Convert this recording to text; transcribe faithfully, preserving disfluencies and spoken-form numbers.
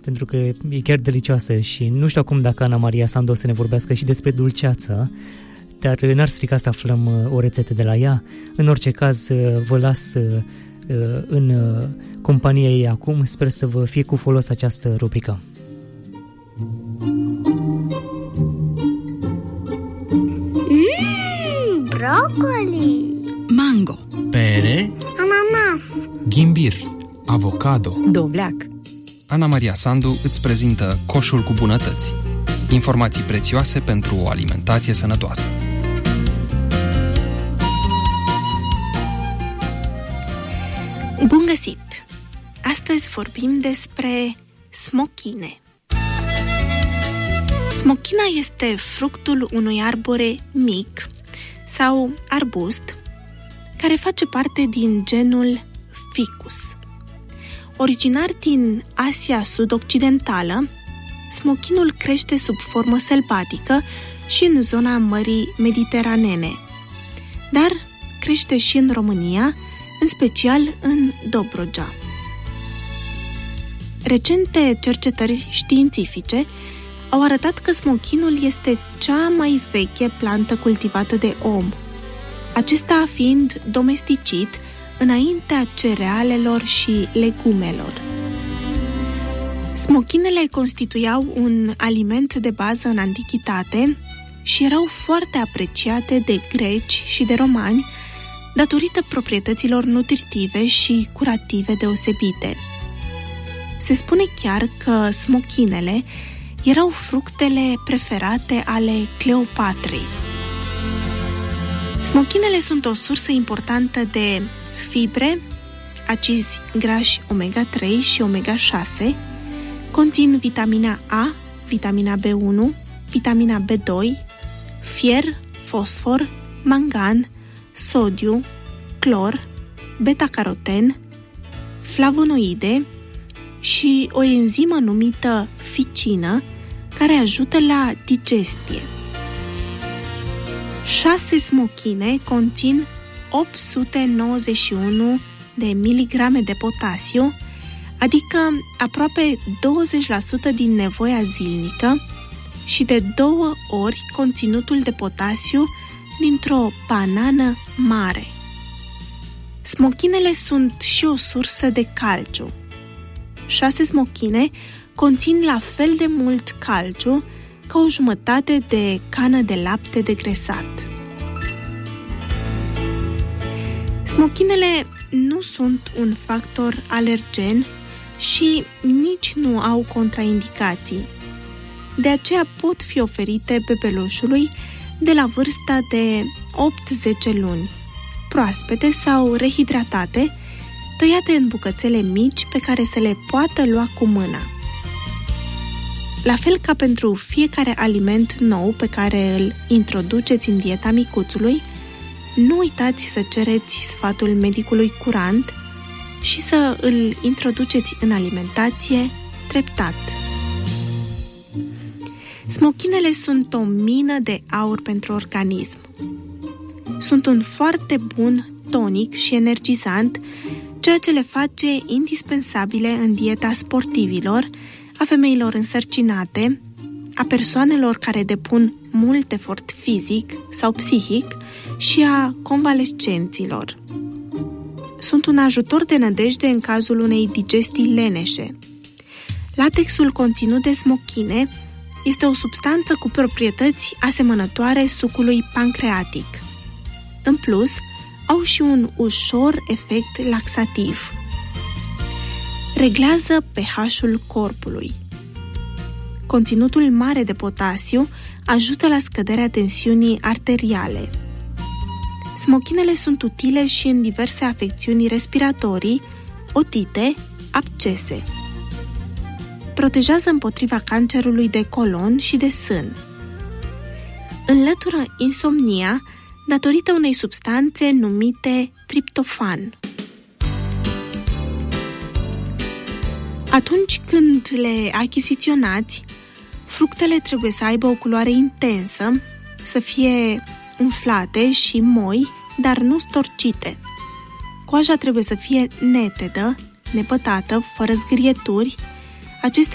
pentru că e chiar delicioasă și nu știu acum dacă Ana Maria Sandu o să ne vorbească și despre dulceață, dar n-ar strica să aflăm o rețetă de la ea. În orice caz, vă las în compania ei acum. Sper să vă fie cu folos această rubrică. Mmm, brocoli, mango, pere, ananas, ghimbir, avocado, dovleac. Ana Maria Sandu îți prezintă Coșul cu bunătăți. Informații prețioase pentru o alimentație sănătoasă. Bun găsit! Astăzi vorbim despre smochine. Smochina este fructul unui arbore mic sau arbust care face parte din genul Ficus. Originar din Asia Sud-Occidentală, smochinul crește sub formă sălbatică și în zona Mării Mediteranene, dar crește și în România, în special în Dobrogea. Recente cercetări științifice au arătat că smochinul este cea mai veche plantă cultivată de om, acesta fiind domesticit înaintea cerealelor și legumelor. Smochinele constituiau un aliment de bază în antichitate și erau foarte apreciate de greci și de romani datorită proprietăților nutritive și curative deosebite. Se spune chiar că smochinele erau fructele preferate ale Cleopatrei. Smochinele sunt o sursă importantă de fibre, acizi grași omega trei și omega șase, conțin vitamina A, vitamina B unu, vitamina B doi, fier, fosfor, mangan, sodiu, clor, beta-caroten, flavonoide și o enzimă numită ficină care ajută la digestie. șase smochine conțin opt sute nouăzeci și unu de miligrame de potasiu, adică aproape douăzeci la sută din nevoia zilnică și de două ori conținutul de potasiu dintr-o banană mare. Smochinele sunt și o sursă de calciu. șase smochine conțin la fel de mult calciu ca o jumătate de cană de lapte degresat. Smochinele nu sunt un factor alergen și nici nu au contraindicații. De aceea pot fi oferite bebelușului de la vârsta de opt zece luni, proaspete sau rehidratate, tăiate în bucățele mici pe care să le poată lua cu mâna. La fel ca pentru fiecare aliment nou pe care îl introduceți în dieta micuțului, nu uitați să cereți sfatul medicului curant și să îl introduceți în alimentație treptat. Smochinele sunt o mină de aur pentru organism. Sunt un foarte bun tonic și energizant, ceea ce le face indispensabile în dieta sportivilor, a femeilor însărcinate, a persoanelor care depun mult efort fizic sau psihic și a convalescenților. Sunt un ajutor de nădejde în cazul unei digestii leneșe. Latexul conținut de smochine este o substanță cu proprietăți asemănătoare sucului pancreatic. În plus, au și un ușor efect laxativ. Reglează pH-ul corpului. Conținutul mare de potasiu ajută la scăderea tensiunii arteriale. Smochinele sunt utile și în diverse afecțiuni respiratorii, otite, abscese. Protejează împotriva cancerului de colon și de sân. Înlătură insomnia datorită unei substanțe numite triptofan. Atunci când le achiziționați, fructele trebuie să aibă o culoare intensă, să fie umflate și moi, dar nu storcite. Coaja trebuie să fie netedă, nepătată, fără zgârieturi. Acestea